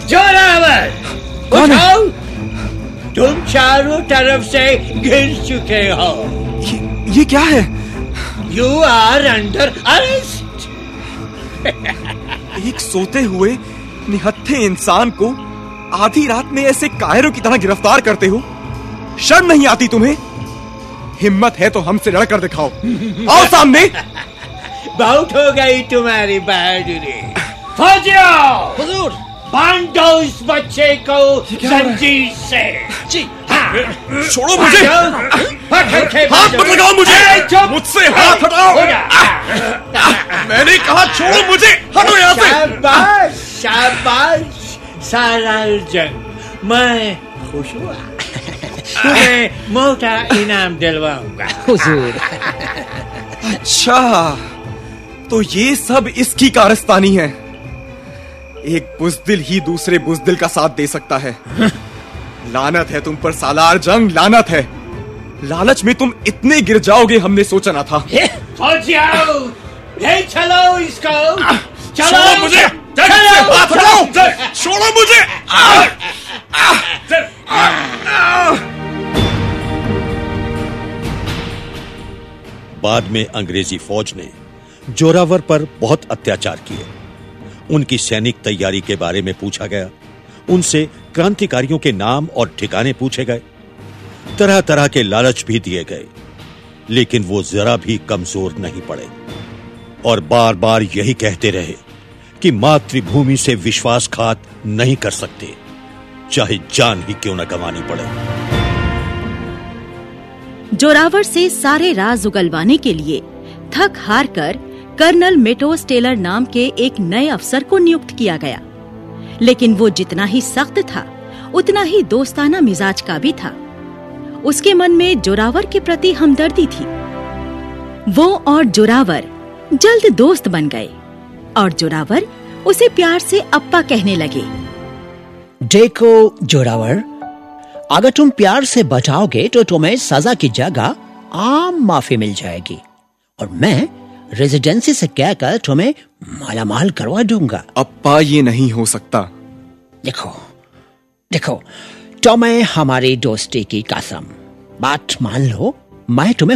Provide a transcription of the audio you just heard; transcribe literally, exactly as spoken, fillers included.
जोरावर उठाओ, तुम चारों तरफ से गिर चुके हो। ये, ये क्या है? You are under arrest. एक सोते हुए निहत्थे इंसान को आधी रात में ऐसे कायरों की तरह गिरफ्तार करते हो? शर्म नहीं आती तुम्हें? हिम्मत है तो हमसे लड़कर दिखाओ, आओ सामने। बहुत हो गई तुम्हारी बहादुरी। फौजियों, हुजूर, बांध दो इस बच्चे को जंजीर से। जी। हाँ। छोड़ो मुझे, हाथ मत लगाओ मुझे, मुझसे हाथ हटाओ। मैंने कहा छोड़ो मुझे, हटो यहाँ से। शाबाश, शाबाश सालार जंग, मैं खुश हुआ। तुम्हें मोटा इनाम दिलवाऊंगा। हुजूर। अच्छा, तो ये सब इसकी कारस्तानी है। एक बुज़दिल ही दूसरे बुज़दिल का साथ दे सकता है। लानत है तुम पर सालार जंग, लानत है। लालच में तुम इतने गिर जाओगे हमने सोचा ना था। फौजियों, ले चलो इसको। चलो छोड़ो मुझे, चलो, हाथ हटाओ, छोड़ो मुझे। बाद में अंग्रेजी फौज ने जोरावर पर बहुत अत्याचार किए। उनकी सैनिक तैयारी के बारे में पूछा गया, उनसे क्रांतिकारियों के नाम और ठिकाने पूछे गए, तरह तरह के लालच भी दिए गए, लेकिन वो जरा भी कमजोर नहीं पड़े और बार बार यही कहते रहे कि मातृभूमि से विश्वासघात नहीं कर सकते, चाहे जान ही क्यों न गंवानी पड़े। जोरावर से सारे राज उगलवाने के लिए थक हार कर कर्नल मेटोस टेलर नाम के एक नए अफसर को नियुक्त किया गया, लेकिन वो जितना ही सख्त था उतना ही दोस्ताना मिजाज का भी था। उसके मन में जोरावर के प्रति हमदर्दी थी। वो और जोरावर जल्द दोस्त बन गए और जोरावर उसे प्यार से अप्पा कहने लगे। देखो जोरावर, अगर तुम प्यार से बचाओगे तो तुम्हें सजा की जगह आम माफी मिल जाएगी और मैं रेजिडेंसी से कहकर तुम्हें मालामाल करवा दूंगा। अप्पा, ये नहीं हो सकता। देखो देखो तुम्हें हमारी दोस्ती की कसम, बात मान लो, मैं तुम्हें